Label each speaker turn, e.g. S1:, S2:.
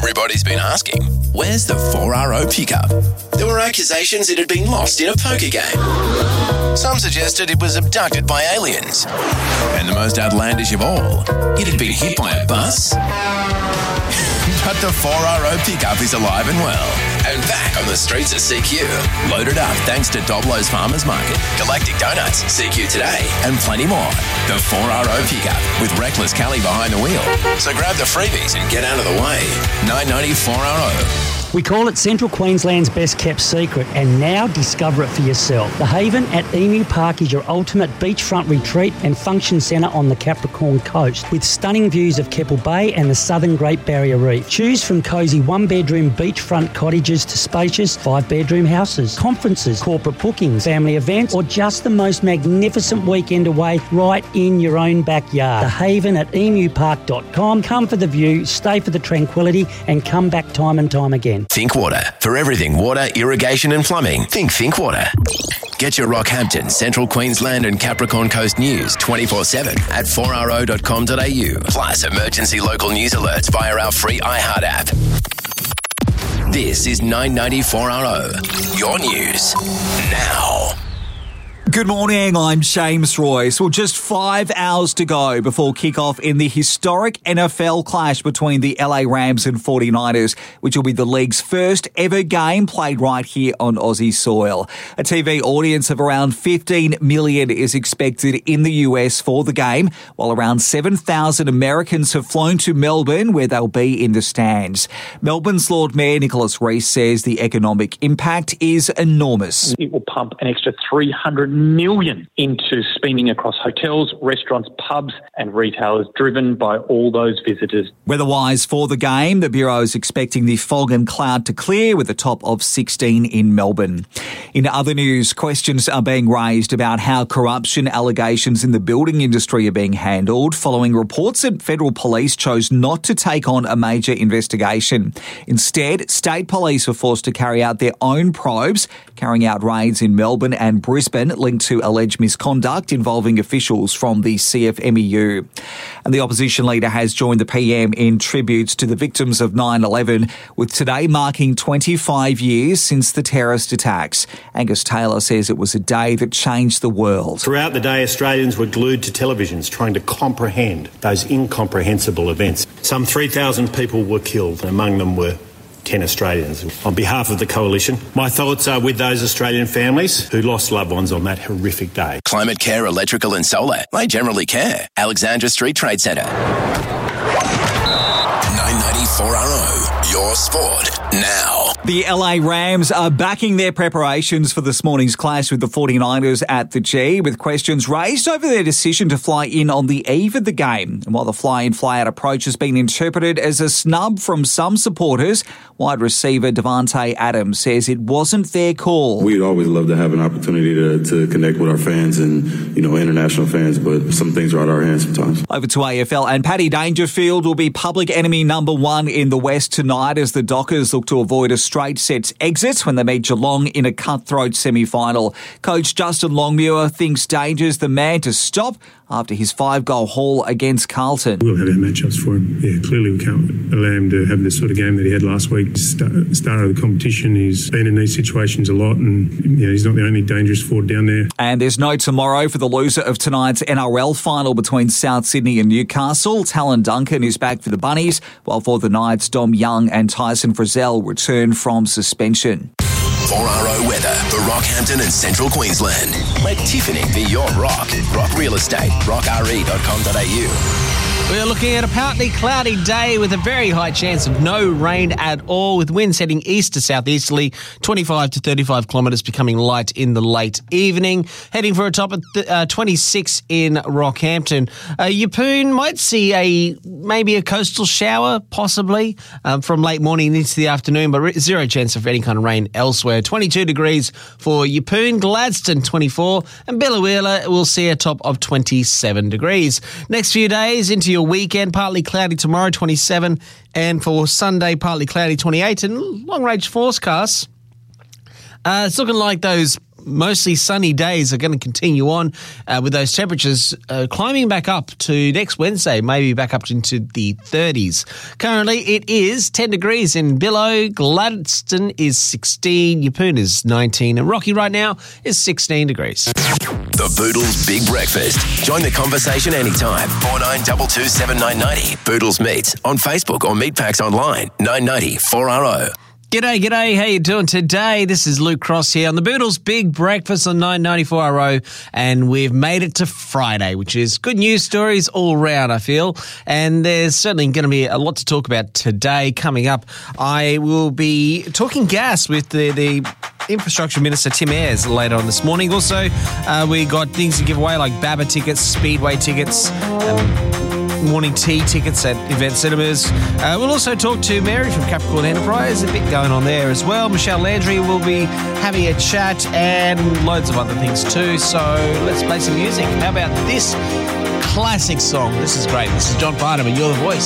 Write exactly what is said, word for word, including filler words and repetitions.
S1: Everybody's been asking, where's the four R O pickup? There were accusations it had been lost in a poker game. Some suggested it was abducted by aliens. And the most outlandish of all, it had been hit by a bus. But the four R O pickup is alive and well, and back on the streets of C Q. Loaded up thanks to Doblo's Farmers Market, Galactic Donuts, C Q Today, and plenty more. The four R O pickup with Reckless Kelly behind the wheel. So grab the freebies and get out of the way. nine ninety four R O.
S2: We call it Central Queensland's best kept secret, and now discover it for yourself. The Haven at Emu Park is your ultimate beachfront retreat and function centre on the Capricorn coast, with stunning views of Keppel Bay and the southern Great Barrier Reef. Choose from cosy one-bedroom beachfront cottages to spacious five-bedroom houses, conferences, corporate bookings, family events, or just the most magnificent weekend away right in your own backyard. The Haven at emu park dot com. Come for the view, stay for the tranquility, and come back time and time again.
S1: Think Water. For everything water, irrigation and plumbing, think Think Water. Get your Rockhampton, Central Queensland and Capricorn Coast news twenty-four seven at four r o dot com dot a u. Plus emergency local news alerts via our free iHeart app. This is nine ninety four R O. Your news now.
S3: Good morning, I'm James Royce. Well, just five hours to go before kickoff in the historic N F L clash between the L A Rams and forty-niners, which will be the league's first ever game played right here on Aussie soil. A T V audience of around fifteen million is expected in the U S for the game, while around seven thousand Americans have flown to Melbourne, where they'll be in the stands. Melbourne's Lord Mayor Nicholas Rees says the economic impact is enormous.
S4: It will pump an extra three hundred million into spending across hotels, restaurants, pubs and retailers, driven by all those visitors.
S3: Weather-wise for the game, the Bureau is expecting the fog and cloud to clear with a top of sixteen in Melbourne. In other news, questions are being raised about how corruption allegations in the building industry are being handled following reports that federal police chose not to take on a major investigation. Instead, state police were forced to carry out their own probes, carrying out raids in Melbourne and Brisbane linked to alleged misconduct involving officials from the C F M E U. And the opposition leader has joined the P M in tributes to the victims of nine eleven, with today marking twenty-five years since the terrorist attacks. Angus Taylor says it was a day that changed the world.
S5: Throughout the day, Australians were glued to televisions trying to comprehend those incomprehensible events. Some three thousand people were killed, and among them were ten Australians. On behalf of the Coalition, my thoughts are with those Australian families who lost loved ones on that horrific day.
S1: Climate Care Electrical and Solar. They generally care. Alexandra Street Trade Centre. nine ninety-four R O. Your sport now.
S3: The L A Rams are backing their preparations for this morning's clash with the forty-niners at the G, with questions raised over their decision to fly in on the eve of the game. And while the fly-in, fly-out approach has been interpreted as a snub from some supporters, wide receiver Davante Adams says it wasn't their call.
S6: We'd always love to have an opportunity to, to connect with our fans and, you know, international fans, but some things are out of our hands sometimes.
S3: Over to A F L, and Paddy Dangerfield will be public enemy number one in the West tonight as the Dockers look to avoid a straight sets exit when they meet Geelong in a cutthroat semi-final. Coach Justin Longmuir thinks Danger's the man to stop after his five-goal haul against Carlton.
S7: We'll have our matchups for him. Yeah, clearly we can't allow him to have the sort of game that he had last week. Start, start of the competition, he's been in these situations a lot, and you know, he's not the only dangerous forward down there.
S3: And there's no tomorrow for the loser of tonight's N R L final between South Sydney and Newcastle. Talon Duncan is back for the Bunnies, while for the Knights, Dom Young and Tyson Frizzell return from suspension.
S1: four R O weather for Rockhampton and Central Queensland. Let Tiffany be your rock. Rock Real Estate. rock r e dot com dot a u.
S8: We're looking at a partly cloudy day with a very high chance of no rain at all, with winds heading east to southeasterly, twenty-five to thirty-five kilometres, becoming light in the late evening. Heading for a top of th- uh, twenty-six in Rockhampton. Uh, Yeppoon might see a maybe a coastal shower, possibly, um, from late morning into the afternoon, but zero chance of any kind of rain elsewhere. twenty-two degrees for Yeppoon, Gladstone twenty-four, and Biloela will see a top of twenty-seven degrees. Next few days into your weekend, partly cloudy tomorrow, twenty-seven, and for Sunday, partly cloudy, twenty-eight, and long-range forecasts. Uh, it's looking like those mostly sunny days are going to continue on uh, with those temperatures uh, climbing back up to next Wednesday, maybe back up into the thirties. Currently, it is ten degrees in Billow, Gladstone is sixteen, Yeppoon is nineteen, and Rocky right now is sixteen degrees.
S1: The Boodles Big Breakfast. Join the conversation anytime. four nine two two seven nine nine zero. Boodles Meets on Facebook or Meatpacks online. nine ninety four R O.
S8: G'day, g'day. How you doing today? This is Luke Cross here on the Boodles Big Breakfast on nine ninety-four R O, and we've made it to Friday, which is good news stories all round, I feel, and there's certainly going to be a lot to talk about today. Coming up, I will be talking gas with the, the Infrastructure Minister Tim Ayres later on this morning. Also, uh, we got things to give away like Baba tickets, Speedway tickets, um, morning tea tickets at Event Cinemas. Uh, we'll also talk to Mary from Capricorn Enterprise. A bit going on there as well. Michelle Landry will be having a chat and loads of other things too. So let's play some music. How about this classic song? This is great. This is John Farnham and You're the Voice.